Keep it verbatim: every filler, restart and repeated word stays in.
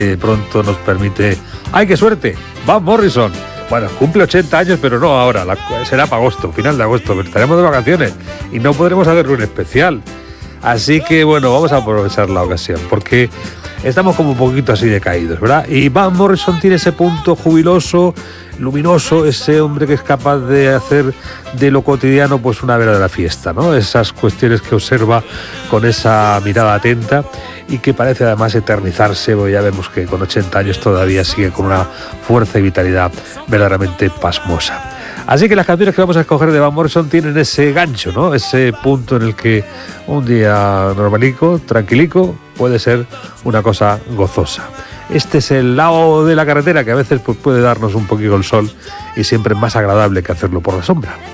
de pronto nos permite... ¡Ay, qué suerte! Van Morrison. Bueno, cumple ochenta años, pero no ahora, la, será para agosto, final de agosto, pero estaremos de vacaciones y no podremos hacer un especial. Así que bueno, vamos a aprovechar la ocasión, porque estamos como un poquito así decaídos, ¿verdad? Y Van Morrison tiene ese punto jubiloso, luminoso, ese hombre que es capaz de hacer de lo cotidiano pues una verdadera fiesta, ¿no? Esas cuestiones que observa con esa mirada atenta y que parece además eternizarse, porque ya vemos que con ochenta años todavía sigue con una fuerza y vitalidad verdaderamente pasmosa. Así que las canciones que vamos a escoger de Van Morrison tienen ese gancho, ¿no? Ese punto en el que un día normalico, tranquilico, puede ser una cosa gozosa. Este es el lado de la carretera que a veces pues, puede darnos un poquito el sol y siempre es más agradable que hacerlo por la sombra.